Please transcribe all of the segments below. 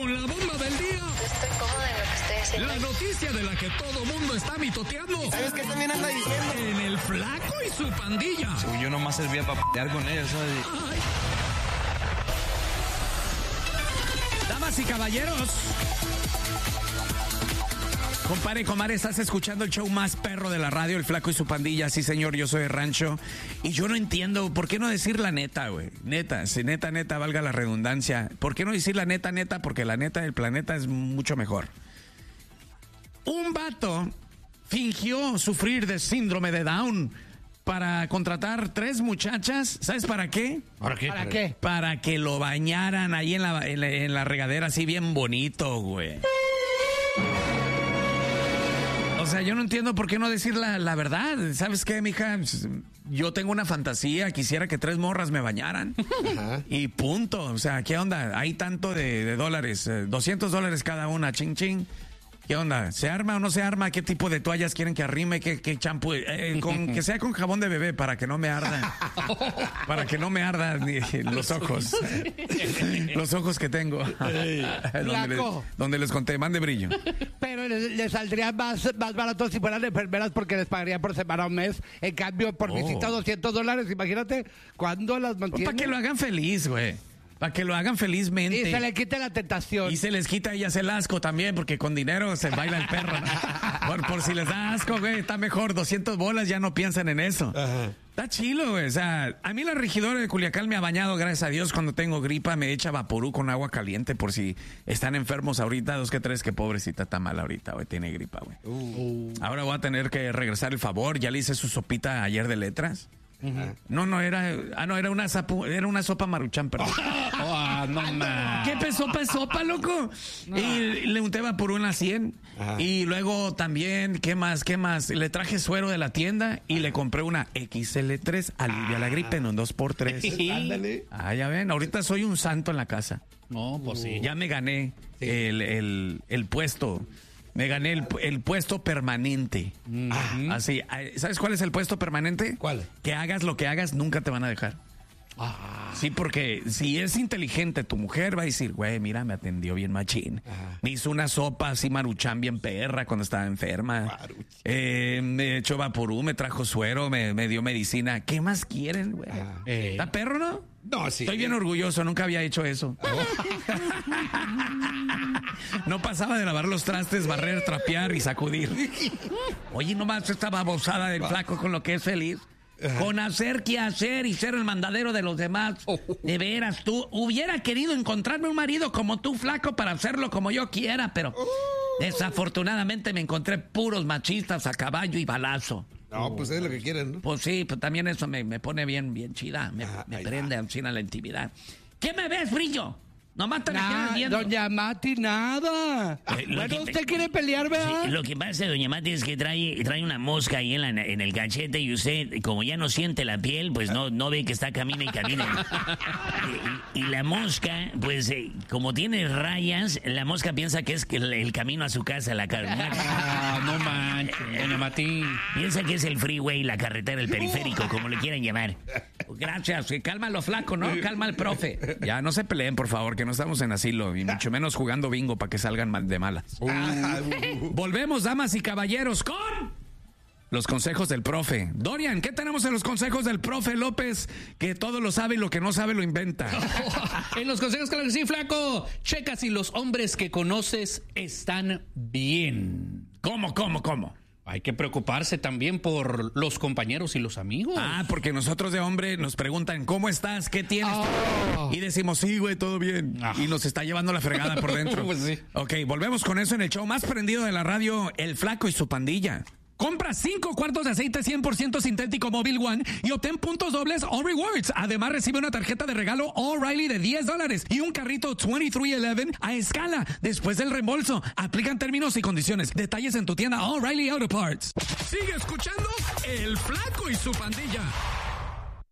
con la bomba del día. Estoy cómoda en lo que estoy haciendo. La noticia de la que todo mundo está mitoteando. ¿Sabes qué también anda diciendo? En el Flaco y su pandilla. Uy, yo nomás servía para p***ar con ellos, ¿sabes? Ay. Damas y caballeros. Compadre, comadre, estás escuchando el show más perro de la radio, El Flaco y su pandilla. Sí, señor, yo soy de rancho. Y yo no entiendo, ¿por qué no decir la neta, güey? Neta, si neta, valga la redundancia. ¿Por qué no decir la neta? Porque la neta del planeta es mucho mejor. Un vato fingió sufrir de síndrome de Down para contratar 3 muchachas. ¿Sabes para qué? ¿Para qué? Para que lo bañaran ahí en la regadera, así bien bonito, güey. O sea, yo no entiendo por qué no decir la verdad. ¿Sabes qué, mija? Yo tengo una fantasía, quisiera que 3 morras me bañaran. Ajá. Y punto. O sea, ¿qué onda? Hay tanto de dólares, $200 cada una, ching ching. ¿Qué onda? ¿Se arma o no se arma? ¿Qué tipo de toallas quieren que arrime? ¿Qué champú? Que sea con jabón de bebé para que no me arda. Para que no me ardan los ojos. Los ojos que tengo. Donde les conté, mande brillo. Pero les saldría más barato si fueran enfermeras porque les pagarían por semana o mes. En cambio, por visita $200. Imagínate cuándo las mantienen. Para que lo hagan feliz, güey. Para que lo hagan felizmente. Y se le quite la tentación. Y se les quita a ellas el asco también, porque con dinero se baila el perro. Por si les da asco, güey, está mejor. 200 bolas, ya no piensan en eso. Ajá. Está chilo, güey. O sea, a mí la regidora de Culiacán me ha bañado, gracias a Dios, cuando tengo gripa. Me echa Vaporú con agua caliente por si están enfermos ahorita. 2 que 3, que pobrecita está mal ahorita, güey. Tiene gripa, güey. Ahora voy a tener que regresar el favor. Ya le hice su sopita ayer de letras. No, era una sopa Maruchan, perdón. ¿Qué sopa, loco? No. Y le unté por una 100. Ajá. Y luego también, ¿qué más? Le traje suero de la tienda y le compré una XL3, alivia la gripe en un 2x3. Ándale. Ya ven, ahorita soy un santo en la casa. No, pues sí. Ya me gané el puesto. Me gané el puesto permanente. Así, ¿sabes cuál es el puesto permanente? ¿Cuál? Que hagas lo que hagas, nunca te van a dejar. Sí, porque si es inteligente tu mujer va a decir, güey, mira, me atendió bien machín. Me hizo una sopa así Maruchan bien perra cuando estaba enferma. Me echó Vaporú, me trajo suero, me dio medicina. ¿Qué más quieren, güey? ¿Está perro, no? No, sí. Estoy bien orgulloso, nunca había hecho eso. No pasaba de lavar los trastes, barrer, trapear y sacudir. Oye, nomás esta babosada del Flaco con lo que es feliz. Con hacer qué hacer y ser el mandadero de los demás. De veras, tú hubiera querido encontrarme un marido como tú, Flaco, para hacerlo como yo quiera, pero desafortunadamente me encontré puros machistas a caballo y balazo. No, pues es lo que quieren, ¿no? Pues sí, pues también eso me pone bien chida. Me prende así a la intimidad. ¿Qué me ves, brillo? Nomás te me quedas viendo. Doña Mati, nada. Bueno, usted quiere pelear, ¿verdad? Sí, lo que pasa, doña Mati, es que trae una mosca ahí en el cachete y usted, como ya no siente la piel, pues no ve que está camina y camina. y la mosca, pues, como tiene rayas, la mosca piensa que es el camino a su casa, la carretera. No manches, doña Mati. Piensa que es el freeway, la carretera, el periférico, como le quieran llamar. Gracias, cálmalo, Flaco, ¿no? Calma al profe. Ya, no se peleen, por favor, que no estamos en asilo y mucho menos jugando bingo para que salgan de malas. Volvemos, damas y caballeros, con los consejos del profe. Dorian, ¿qué tenemos en los consejos del profe López? Que todo lo sabe y lo que no sabe lo inventa. En los consejos, claro que sí, Flaco. Checa si los hombres que conoces están bien. ¿Cómo? Hay que preocuparse también por los compañeros y los amigos. Porque nosotros de hombre nos preguntan, ¿cómo estás? ¿Qué tienes? Y decimos, sí, güey, todo bien. Y nos está llevando la fregada por dentro. Pues sí. Ok, volvemos con eso en el show más prendido de la radio, El Flaco y su pandilla. Compra 5 cuartos de aceite 100% sintético Mobil One y obtén puntos dobles All Rewards. Además, recibe una tarjeta de regalo O'Reilly de $10 y un carrito 2311 a escala después del reembolso. Aplican términos y condiciones. Detalles en tu tienda O'Reilly Auto Parts. Sigue escuchando El Flaco y su pandilla.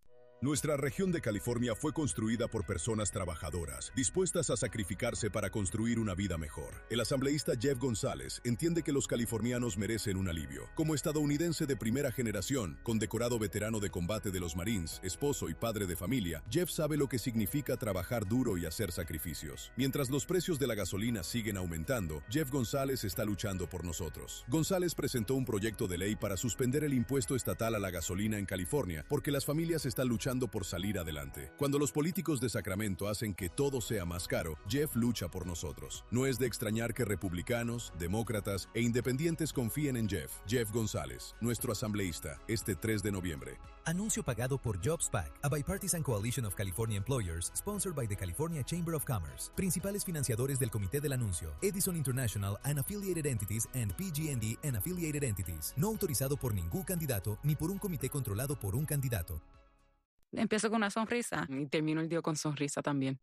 Nuestra región de California fue construida por personas trabajadoras, dispuestas a sacrificarse para construir una vida mejor. El asambleísta Jeff González entiende que los californianos merecen un alivio. Como estadounidense de primera generación, condecorado veterano de combate de los Marines, esposo y padre de familia, Jeff sabe lo que significa trabajar duro y hacer sacrificios. Mientras los precios de la gasolina siguen aumentando, Jeff González está luchando por nosotros. González presentó un proyecto de ley para suspender el impuesto estatal a la gasolina en California, porque las familias están luchando por salir adelante. Cuando los políticos de Sacramento hacen que todo sea más caro, Jeff lucha por nosotros. No es de extrañar que republicanos, demócratas e independientes confíen en Jeff. Jeff González, nuestro asambleísta, este 3 de noviembre. Anuncio pagado por JobsPAC, a bipartisan coalition of California employers, sponsored by the California Chamber of Commerce. Principales financiadores del comité del anuncio: Edison International and Affiliated Entities and PG&E and Affiliated Entities. No autorizado por ningún candidato ni por un comité controlado por un candidato. Empiezo con una sonrisa y termino el día con sonrisa también.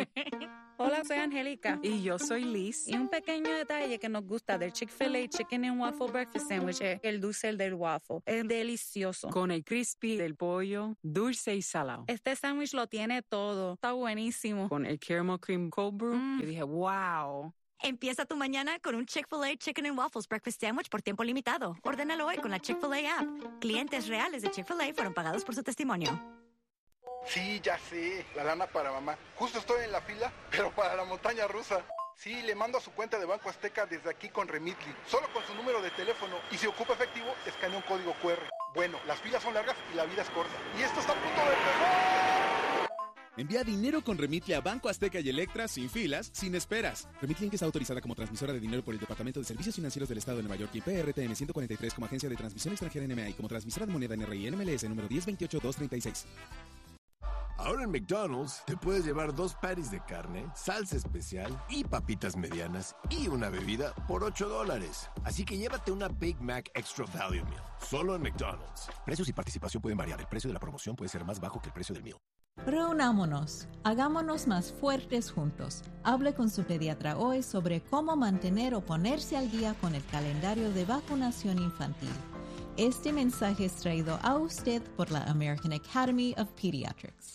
Hola, soy Angélica. Y yo soy Liz. Y un pequeño detalle que nos gusta del Chick-fil-A Chicken and Waffle Breakfast Sandwich es el dulce del waffle. Es delicioso. Con el crispy del pollo, dulce y salado. Este sándwich lo tiene todo. Está buenísimo. Con el caramel cream cold brew, yo dije, wow. Empieza tu mañana con un Chick-fil-A Chicken and Waffles Breakfast Sandwich por tiempo limitado. Ordénalo hoy con la Chick-fil-A app. Clientes reales de Chick-fil-A fueron pagados por su testimonio. Sí, ya sé, la lana para mamá. Justo estoy en la fila, pero para la montaña rusa. Sí, le mando a su cuenta de Banco Azteca desde aquí con Remitly. Solo con su número de teléfono. Y si ocupa efectivo, escanea un código QR. Bueno, las filas son largas y la vida es corta. Y esto está a punto de empezar. Envía dinero con Remitly a Banco Azteca y Electra sin filas, sin esperas. Remitly está autorizada como transmisora de dinero por el Departamento de Servicios Financieros del Estado de Nueva York y PRTN 143 como agencia de transmisión extranjera NMA y como transmisora de moneda NRI NMLS número 1028236. Ahora en McDonald's te puedes llevar 2 patties de carne, salsa especial y papitas medianas y una bebida por $8. Así que llévate una Big Mac Extra Value Meal, solo en McDonald's. Precios y participación pueden variar. El precio de la promoción puede ser más bajo que el precio del meal. Reunámonos, hagámonos más fuertes juntos. Hable con su pediatra hoy sobre cómo mantener o ponerse al día con el calendario de vacunación infantil. Este mensaje es traído a usted por la American Academy of Pediatrics.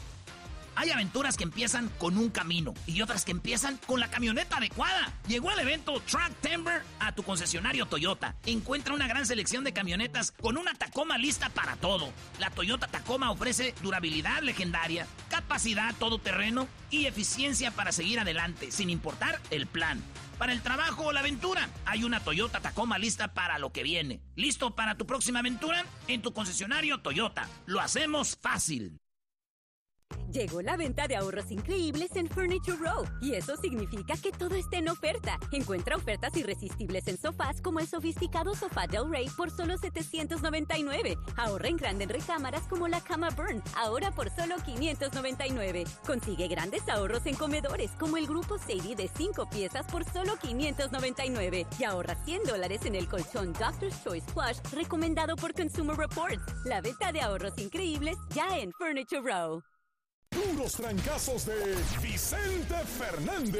Hay aventuras que empiezan con un camino y otras que empiezan con la camioneta adecuada. Llegó el evento Truck Timber a tu concesionario Toyota. Encuentra una gran selección de camionetas con una Tacoma lista para todo. La Toyota Tacoma ofrece durabilidad legendaria, capacidad todoterreno y eficiencia para seguir adelante, sin importar el plan. Para el trabajo o la aventura, hay una Toyota Tacoma lista para lo que viene. ¿Listo para tu próxima aventura? En tu concesionario Toyota. Lo hacemos fácil. Llegó la venta de ahorros increíbles en Furniture Row y eso significa que todo está en oferta. Encuentra ofertas irresistibles en sofás como el sofisticado sofá Del Rey por solo $799. Ahorra en grande en recámaras como la cama Burn, ahora por solo $599. Consigue grandes ahorros en comedores como el grupo Sadie de 5 piezas por solo $599. Y ahorra $100 en el colchón Doctor's Choice Plush recomendado por Consumer Reports. La venta de ahorros increíbles ya en Furniture Row. Puros trancazos de Vicente Fernández.